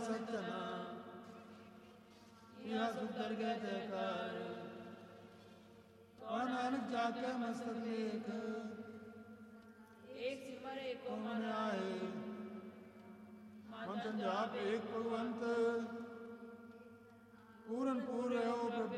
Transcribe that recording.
ਸਚਨਾ ਯਾ ਸੁਖ ਦਰਗਹਿ ਤੈ ਕਾਰ ਕਉ ਨਾਨਕ ਜਾ ਕੇ ਮਸਤਕ ਲੇਖ ਏਕ ਸਿਮਰ ਏਕੋ ਮਨ ਮਨ ਆਏ ਮਨ ਸੰਜਾਪ ਏਕ ਭਗਵੰਤ ਪੂਰਨ ਪੂਰ ਹੋ